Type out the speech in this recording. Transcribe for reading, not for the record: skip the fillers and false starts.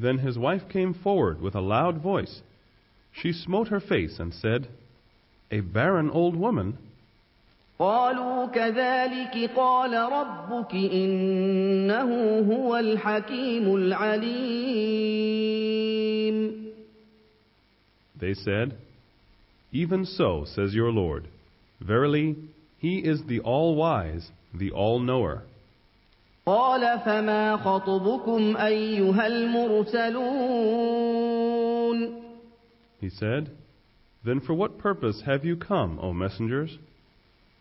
Then his wife came forward with a loud voice. She smote her face and said, A barren old woman? قالوا كذلك قال ربك إنه هو الحكيم العليم. They said, Even so says your Lord. Verily, He is the all-wise, the all-knower. قال فما خطبكم أيها المرسلون. He said, Then for what purpose have you come, O messengers?